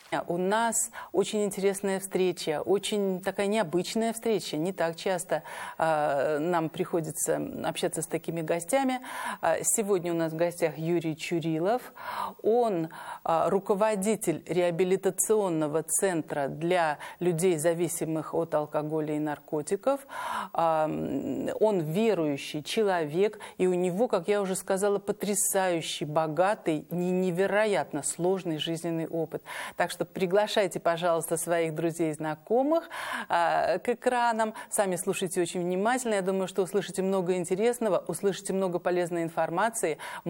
У нас очень интересная встреча, очень такая необычная встреча. Не так часто нам приходится общаться с такими гостями. Сегодня у нас в гостях Юрий Чурилов. Он руководитель реабилитационного центра для людей, зависимых от алкоголя и наркотиков. Он верующий человек, и у него, как я уже сказала, потрясающий, богатый, невероятно сложный жизненный опыт. Так что приглашайте, пожалуйста, своих друзей и знакомых к экранам. Сами слушайте очень внимательно. Я думаю, что услышите много интересного, услышите много полезной информации.